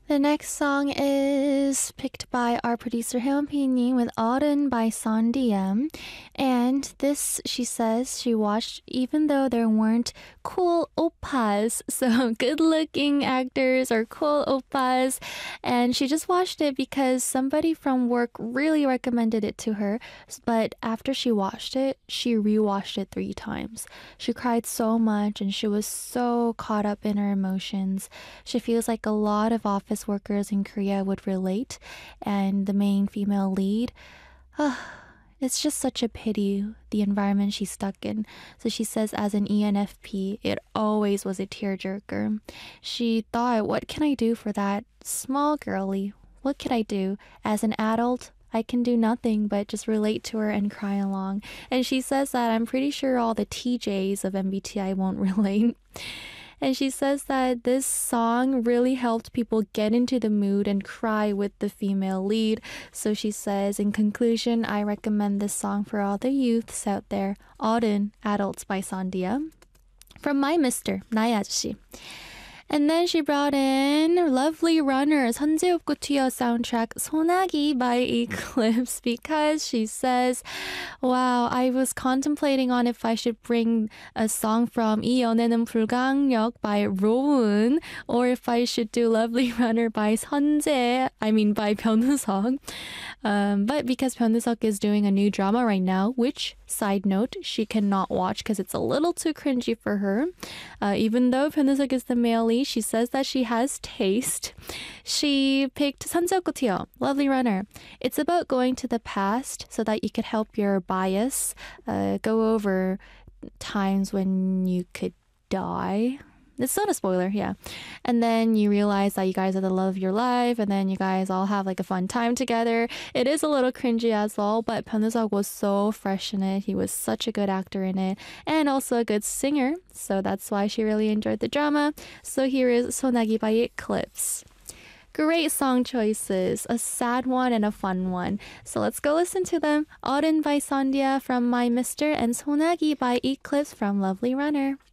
The next song is picked by our producer Hyunpini with Autumn by Sondiam. And this, she says, she watched even though there weren't cool oppas, so good looking actors or cool oppas. And she just watched it because somebody from work really recommended it to her. But after she watched it, she rewatched it 3 times. She cried so much and she was so caught up in her emotions. She feels like a lot of office workers in Korea would relate, and the main female lead, it's just such a pity, the environment she's stuck in. So she says, as an ENFP, it always was a tearjerker. She thought, what can I do for that small girlie? What could I do? As an adult, I can do nothing but just relate to her and cry along. And she says that I'm pretty sure all the TJs of MBTI won't relate. And she says that this song really helped people get into the mood and cry with the female lead. So she says, in conclusion, I recommend this song for all the youths out there. Autumn Adults by Sandia. From my mister, 나의 아저씨. And then she brought in Lovely Runner, 선제업고 튀어 soundtrack 소나기 by Eclipse, because she says, wow, I was contemplating on if I should bring a song from 이 연애는 불가항력 by Rowoon, or if I should do Lovely Runner by by 변우석. But because 변우석 is doing a new drama right now, which, side note, she cannot watch because it's a little too cringy for her. Even though 변우석 is the male lead, she says that she has taste. She picked 선제업고 튀어, Lovely Runner. It's about going to the past so that you could help your bias go over times when you could die. It's not a spoiler, yeah. And then you realize that you guys are the love of your life, and then you guys all have like a fun time together. It is a little cringy as well, but 변우석 was so fresh in it. He was such a good actor in it, and also a good singer. So that's why she really enjoyed the drama. So here is 소나기 by Eclipse. Great song choices, a sad one and a fun one. So let's go listen to them. Autumn by Sandia from My Mister and 소나기 by Eclipse from Lovely Runner.